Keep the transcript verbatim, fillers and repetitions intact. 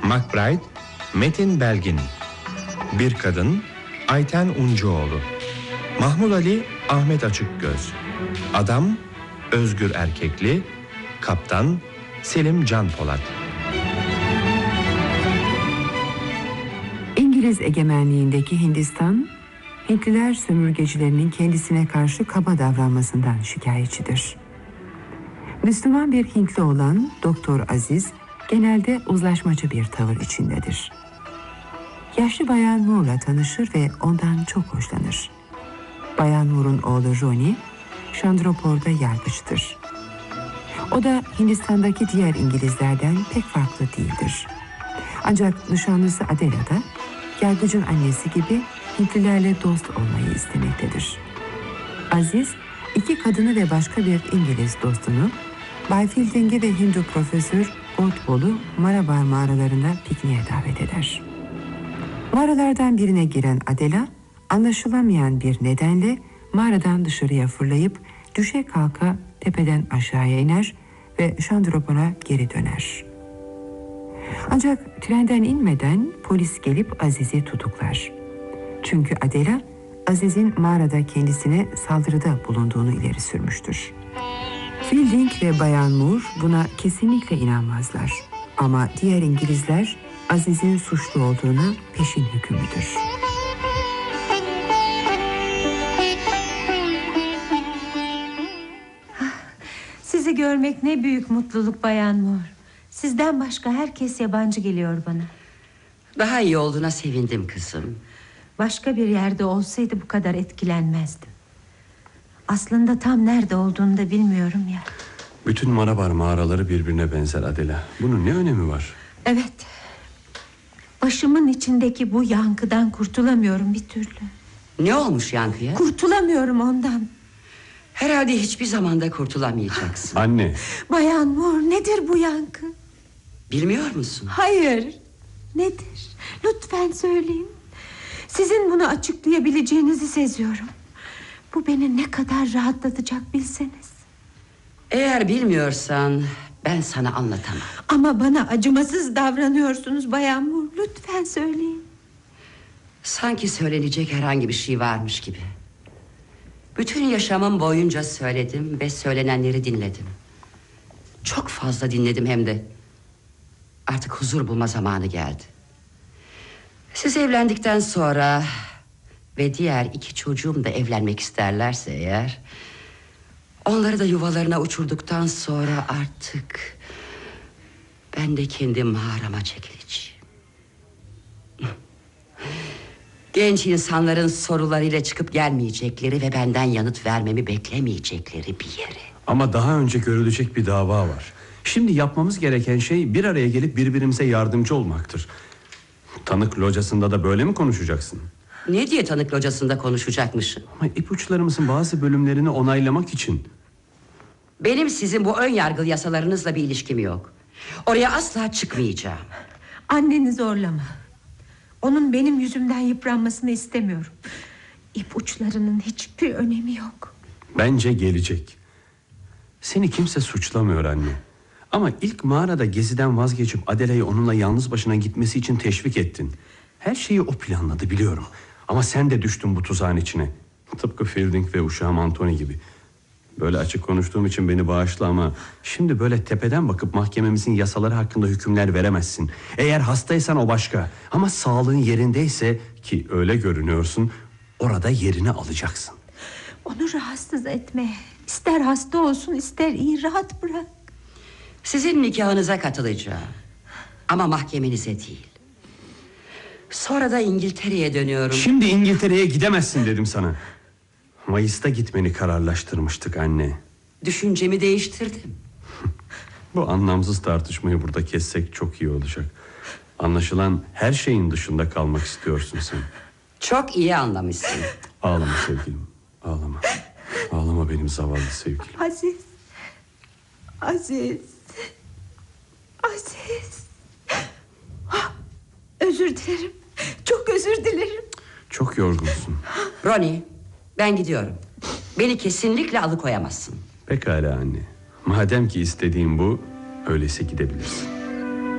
McBride, Metin Belgin. Bir Kadın, Ayten Uncuoğlu. Mahmud Ali, Ahmet Açıkgöz. Adam, Özgür Erkekli. Kaptan, Selim Can Polat. İngiliz egemenliğindeki Hindistan, Hintliler sömürgecilerinin kendisine karşı kaba davranmasından şikayetçidir. Müslüman bir Hintli olan Doktor Aziz, genelde uzlaşmacı bir tavır içindedir. Yaşlı Bayan Moore'la tanışır ve ondan çok hoşlanır. Bayan Moore'un oğlu Ronnie, Chandropor'da yargıçtır. O da Hindistan'daki diğer İngilizlerden pek farklı değildir. Ancak nişanlısı Adela da, yargıcın annesi gibi Hintlilerle dost olmayı istemektedir. Aziz, iki kadını ve başka bir İngiliz dostunu, Bay Fielding'i ve Hindu profesör Bothwell'u Malabar mağaralarına pikniğe davet eder. Mağaralardan birine giren Adela, anlaşılamayan bir nedenle mağaradan dışarıya fırlayıp düşe kalka tepeden aşağıya iner ve Chandropor'a geri döner. Ancak trenden inmeden polis gelip Aziz'i tutuklar. Çünkü Adela, Aziz'in mağarada kendisine saldırıda bulunduğunu ileri sürmüştür. Fielding ve Bayan Moore buna kesinlikle inanmazlar. Ama diğer İngilizler Aziz'in suçlu olduğuna peşin hükümlüdür. Sizi görmek ne büyük mutluluk Bayan Moore. Sizden başka herkes yabancı geliyor bana. Daha iyi olduğuna sevindim kızım. Başka bir yerde olsaydı bu kadar etkilenmezdim. Aslında tam nerede olduğunu da bilmiyorum ya. Bütün Malabar mağaraları birbirine benzer Adela. Bunun ne önemi var? Evet. Başımın içindeki bu yankıdan kurtulamıyorum bir türlü. Ne olmuş yankıya? Kurtulamıyorum ondan. Herhalde hiçbir zamanda kurtulamayacaksın. Anne. Bayan Moore, nedir bu yankı? Bilmiyor musun? Hayır. Nedir? Lütfen söyleyin. Sizin bunu açıklayabileceğinizi seziyorum. Bu beni ne kadar rahatlatacak bilseniz. Eğer bilmiyorsan ben sana anlatamam. Ama bana acımasız davranıyorsunuz Bayan Moore. Lütfen söyleyin. Sanki söylenecek herhangi bir şey varmış gibi. Bütün yaşamım boyunca söyledim ve söylenenleri dinledim. Çok fazla dinledim hem de. Artık huzur bulma zamanı geldi. Siz evlendikten sonra ve diğer iki çocuğum da evlenmek isterlerse eğer, onları da yuvalarına uçurduktan sonra artık ben de kendi mağarama çekileceğim. Genç insanların sorularıyla çıkıp gelmeyecekleri ve benden yanıt vermemi beklemeyecekleri bir yere. Ama daha önce görülecek bir dava var. Şimdi yapmamız gereken şey bir araya gelip birbirimize yardımcı olmaktır. Tanık locasında da böyle mi konuşacaksın? Ne diye tanık locasında konuşacakmışım? Ama ipuçlarımızın bazı bölümlerini onaylamak için. Benim sizin bu ön yargılı yasalarınızla bir ilişkim yok. Oraya asla çıkmayacağım. Anneni zorlama. Onun benim yüzümden yıpranmasını istemiyorum. İpuçlarının hiçbir önemi yok. Bence gelecek. Seni kimse suçlamıyor anne. Ama ilk mağarada geziden vazgeçip Adela'yı onunla yalnız başına gitmesi için teşvik ettin. Her şeyi o planladı biliyorum. Ama sen de düştün bu tuzağın içine. Tıpkı Fielding ve uşağım Anthony gibi. Böyle açık konuştuğum için beni bağışla ama şimdi böyle tepeden bakıp mahkememizin yasaları hakkında hükümler veremezsin. Eğer hastaysan o başka. Ama sağlığın yerindeyse, ki öyle görünüyorsun, orada yerini alacaksın. Onu rahatsız etme. İster hasta olsun ister iyi, rahat bırak. Sizin nikahınıza katılacağım. Ama mahkemenize değil. Sonra da İngiltere'ye dönüyorum. Şimdi İngiltere'ye gidemezsin dedim sana. Mayıs'ta gitmeni kararlaştırmıştık anne. Düşüncemi değiştirdim. Bu anlamsız tartışmayı burada kessek çok iyi olacak. Anlaşılan her şeyin dışında kalmak istiyorsun sen. Çok iyi anlamışsın. Ağlama sevgilim, ağlama. Ağlama benim zavallı sevgilim. Aziz. Aziz. Aziz. Ah, özür dilerim. Çok özür dilerim. Çok yorgunsun. Ronnie, ben gidiyorum. Beni kesinlikle alıkoyamazsın. Pekala anne. Madem ki istediğin bu, öyleyse gidebilirsin.